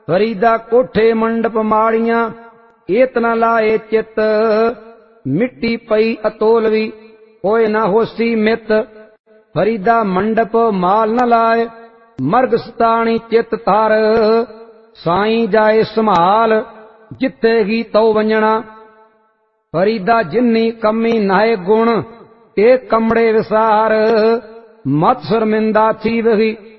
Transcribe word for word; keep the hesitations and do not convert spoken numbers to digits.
फरीदा कोठे मंडप माड़ियां एत न लाए चित, मिट्टी पई अतोलवी कोय न होसी मित। फरीदा मंडप माल न लाए मर्ग सताणी चित तार, साईं जाए संभाल जिथे ही तो वंजणा। फरीदा जिन्नी कमी नाए गुण ए कमड़े विसार, मत शर्मिंदा थी वही